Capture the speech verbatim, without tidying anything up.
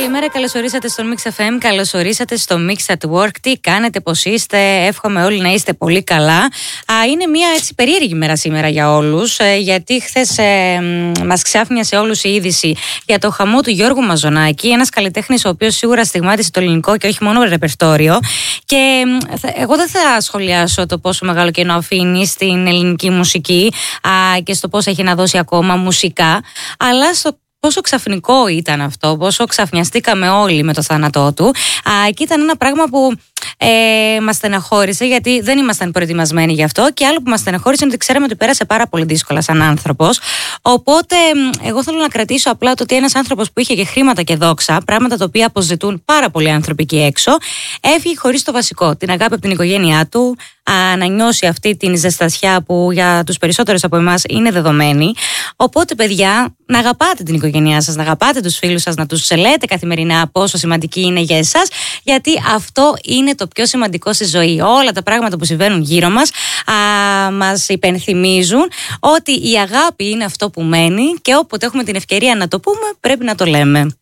Καλημέρα, καλώς ορίσατε στο Mix εφ εμ, καλώς ορίσατε στο Mix at Work. Τι κάνετε, πώς είστε, εύχομαι όλοι να είστε πολύ καλά. Α, είναι μια έτσι περίεργη μέρα σήμερα για όλους, ε, γιατί χθες ε, μας ξάφνιασε όλους η είδηση για το χαμό του Γιώργου Μαζονάκη, ένας καλλιτέχνης ο οποίος σίγουρα στιγμάτισε το ελληνικό και όχι μόνο ρεπερτόριο. Και ε, εγώ δεν θα σχολιάσω το πόσο μεγάλο κενό αφήνει στην ελληνική μουσική α, και στο πώς έχει να δώσει ακόμα μουσικά, αλλά στο πόσο ξαφνικό ήταν αυτό, πόσο ξαφνιαστήκαμε όλοι με το θάνατό του. Α, και ήταν ένα πράγμα που ε, μας στεναχώρησε, γιατί δεν ήμασταν προετοιμασμένοι γι' αυτό. Και άλλο που μας στεναχώρησε είναι ότι ξέραμε ότι πέρασε πάρα πολύ δύσκολα σαν άνθρωπος. Οπότε, εγώ θέλω να κρατήσω απλά το ότι ένας άνθρωπος που είχε και χρήματα και δόξα, πράγματα τα οποία αποζητούν πάρα πολλοί άνθρωποι εκεί έξω, έφυγε χωρίς το βασικό, την αγάπη από την οικογένειά του, α, να νιώσει αυτή την ζεστασιά που για τους περισσότερους από εμάς είναι δεδομένη. Οπότε, παιδιά, να αγαπάτε την οικογένειά σας, να αγαπάτε τους φίλους σας, να τους λέτε καθημερινά πόσο σημαντική είναι για εσάς, γιατί αυτό είναι το πιο σημαντικό στη ζωή. Όλα τα πράγματα που συμβαίνουν γύρω μας α, μας υπενθυμίζουν ότι η αγάπη είναι αυτό που μένει και όποτε έχουμε την ευκαιρία να το πούμε, πρέπει να το λέμε.